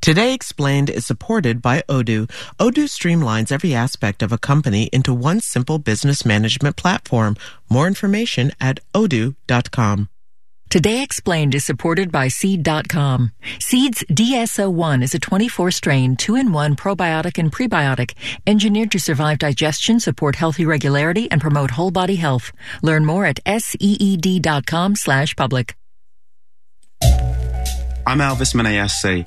Today Explained is supported by Odoo. Odoo streamlines every aspect of a company into one simple business management platform. More information at odoo.com. Today Explained is supported by Seed.com. Seed's DSO1 is a 24-strain, 2-in-1 probiotic and prebiotic, engineered to survive digestion, support healthy regularity, and promote whole body health. Learn more at seed.com/public. I'm Elvis Menayese,